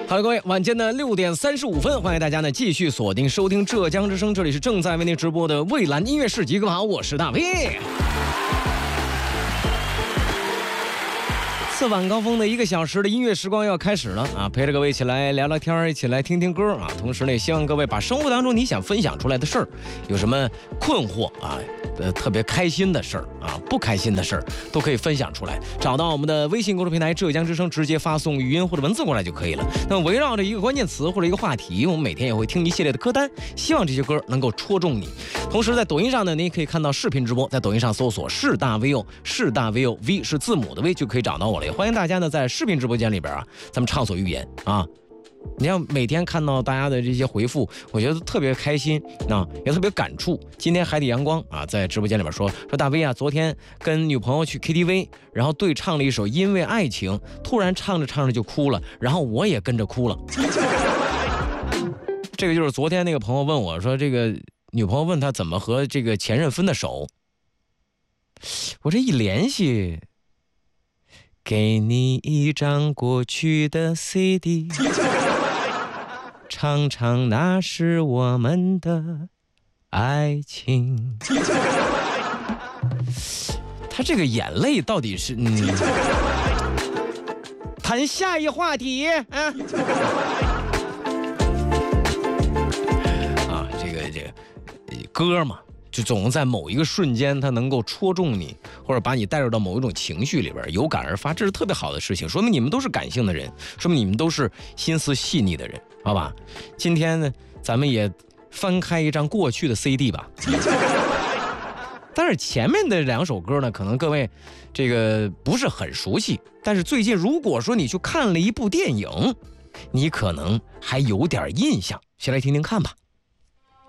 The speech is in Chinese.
好了，各位，晚间的6点35分，欢迎大家呢继续锁定收听浙江之声，这里是正在为您直播的蔚蓝音乐市集。各位好，我是大 V。次晚高峰的1个小时的音乐时光要开始了啊，陪着各位一起来聊聊天，一起来听听歌啊。同时呢，希望各位把生活当中你想分享出来的事儿，有什么困惑啊，特别开心的事儿啊，不开心的事儿都可以分享出来。找到我们的微信公众平台浙江之声，直接发送语音或者文字过来就可以了。那么围绕着一个关键词或者一个话题，我们每天也会听一系列的歌单，希望这些歌能够戳中你。同时在抖音上呢，你也可以看到视频直播，在抖音上搜索是大 VO， 是大 VO，V 是字母的 V 就可以找到我了。欢迎大家呢在视频直播间里边啊，咱们畅所欲言啊！你要每天看到大家的这些回复，我觉得特别开心啊，也特别感触。今天海底阳光啊在直播间里边说大 V 啊，昨天跟女朋友去 KTV， 然后对唱了一首《因为爱情》，突然唱着唱着就哭了，然后我也跟着哭了。这个就是昨天那个朋友问我说，这个女朋友问他怎么和这个前任分的手，我这一联系。给你一张过去的 CD， 唱唱那是我们的爱情。他这个眼泪到底是谈下一话题啊。啊，这个歌嘛，就总在某一个瞬间它能够戳中你，或者把你带入到某一种情绪里边，有感而发，这是特别好的事情，说明你们都是感性的人，说明你们都是心思细腻的人，好吧？今天呢，咱们也翻开一张过去的 CD 吧。但是前面的2首歌呢，可能各位这个不是很熟悉，但是最近如果说你去看了一部电影，你可能还有点印象，先来听听看吧。